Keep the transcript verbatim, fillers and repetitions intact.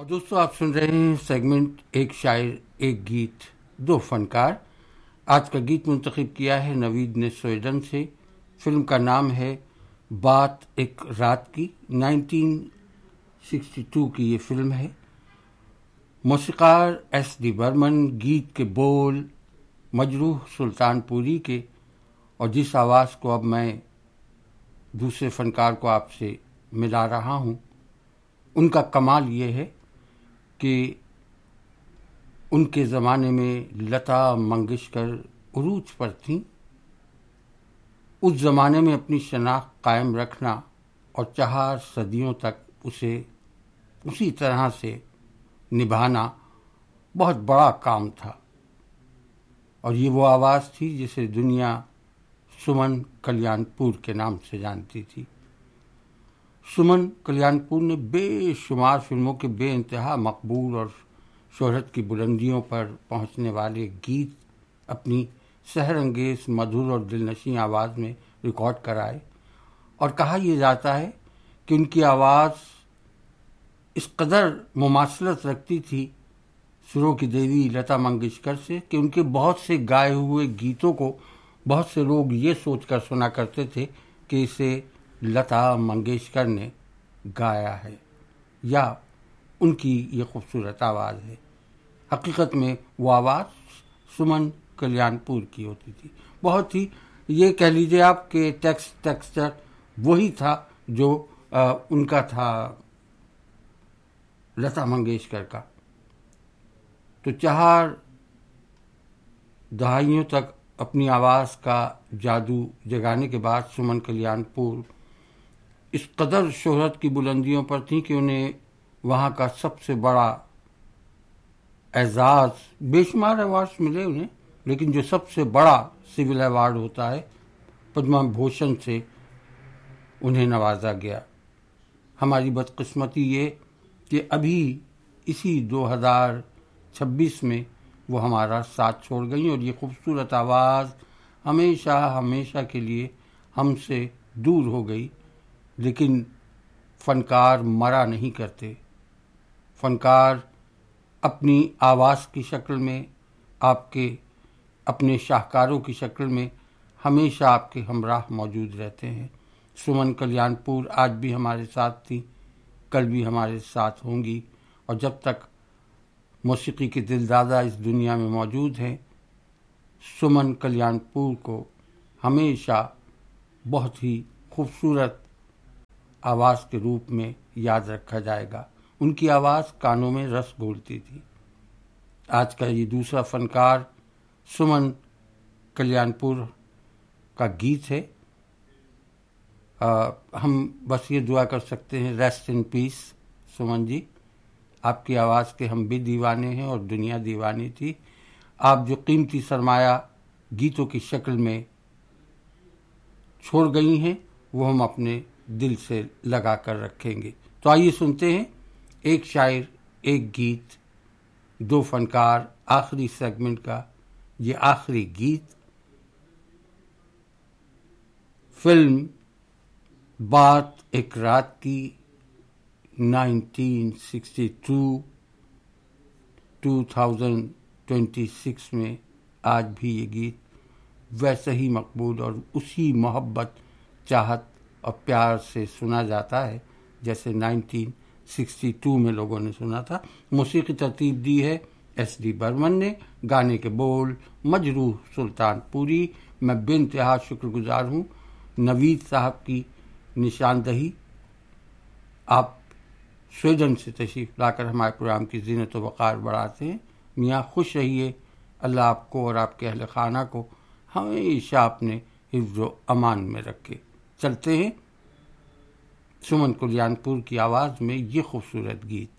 دوستو آپ سن رہے ہیں سیگمنٹ ایک شاعر ایک گیت دو فنکار. آج کا گیت منتخب کیا ہے نوید نے سویڈن سے. فلم کا نام ہے بات ایک رات کی. نائنٹین سکسٹی ٹو کی یہ فلم ہے. موسیقار ایس ڈی برمن، گیت کے بول مجروح سلطان پوری کے، اور جس آواز کو اب میں دوسرے فنکار کو آپ سے ملا رہا ہوں، ان کا کمال یہ ہے کہ ان کے زمانے میں لتا منگیشکر عروج پر تھیں. اس زمانے میں اپنی شناخت قائم رکھنا اور چار صدیوں تک اسے اسی طرح سے نبھانا بہت بڑا کام تھا. اور یہ وہ آواز تھی جسے دنیا سمن کلیان پور کے نام سے جانتی تھی. سمن کلیان پور نے بے شمار فلموں کے بے انتہا مقبول اور شہرت کی بلندیوں پر پہنچنے والے گیت اپنی سحر انگیز مدھر اور دلنشیں آواز میں ریکارڈ کرائے. اور کہا یہ جاتا ہے کہ ان کی آواز اس قدر مماثلت رکھتی تھی سروں کی دیوی لتا منگیشکر سے کہ ان کے بہت سے گائے ہوئے گیتوں کو بہت سے لوگ یہ سوچ کر سنا کرتے تھے کہ اسے لتا منگیشکر نے گایا ہے یا ان کی یہ خوبصورت آواز ہے. حقیقت میں وہ آواز سمن کلیان پور کی ہوتی تھی. بہت ہی یہ کہہ لیجیے آپ کہ ٹیکسٹ ٹیکسچر وہی تھا جو آ, ان کا تھا لتا منگیشکر کا. تو چار دہائیوں تک اپنی آواز کا جادو جگانے کے بعد سمن کلیان پور اس قدر شہرت کی بلندیوں پر تھیں کہ انہیں وہاں کا سب سے بڑا اعزاز، بے شمار ایوارڈز ملے انہیں، لیکن جو سب سے بڑا سول ایوارڈ ہوتا ہے پدما بھوشن سے انہیں نوازا گیا. ہماری بدقسمتی یہ کہ ابھی اسی دو ہزار چھبیس میں وہ ہمارا ساتھ چھوڑ گئیں اور یہ خوبصورت آواز ہمیشہ ہمیشہ کے لیے ہم سے دور ہو گئی. لیکن فنکار مرا نہیں کرتے. فنکار اپنی آواز کی شکل میں، آپ کے اپنے شاہکاروں کی شکل میں ہمیشہ آپ کے ہمراہ موجود رہتے ہیں. سمن کلیان پور آج بھی ہمارے ساتھ تھی، کل بھی ہمارے ساتھ ہوں گی، اور جب تک موسیقی کے دلدادہ اس دنیا میں موجود ہیں، سمن کلیان پور کو ہمیشہ بہت ہی خوبصورت آواز کے روپ میں یاد رکھا جائے گا. ان کی آواز کانوں میں رس گھولتی تھی. آج کا یہ دوسرا فنکار سمن کلیان پور کا گیت ہے. آ, ہم بس یہ دعا کر سکتے ہیں ریسٹ ان پیس سمن جی. آپ کی آواز کے ہم بھی دیوانے ہیں اور دنیا دیوانی تھی. آپ جو قیمتی سرمایہ گیتوں کی شکل میں چھوڑ گئی ہیں وہ ہم اپنے دل سے لگا کر رکھیں گے. تو آئیے سنتے ہیں ایک شاعر ایک گیت دو فنکار، آخری سیگمنٹ کا یہ آخری گیت. فلم بات ایک رات کی، nineteen sixty two two thousand twenty six میں آج بھی یہ گیت ویسے ہی مقبول اور اسی محبت، چاہت اور پیار سے سنا جاتا ہے جیسے نائنٹین سکسٹی ٹو میں لوگوں نے سنا تھا. موسیقی ترتیب دی ہے ایس ڈی برمن نے، گانے کے بول مجروح سلطان پوری. میں بے انتہا شکر گزار ہوں نوید صاحب کی نشاندہی. آپ سویڈن سے تشریف لا کر ہمارے پروگرام کی زینت و وقار بڑھاتے ہیں. میاں خوش رہیے. اللہ آپ کو اور آپ کے اہل خانہ کو ہمیشہ اپنے حفظ و امان میں رکھے. چلتے ہیں سمن کلیان پور کی آواز میں یہ خوبصورت گیت.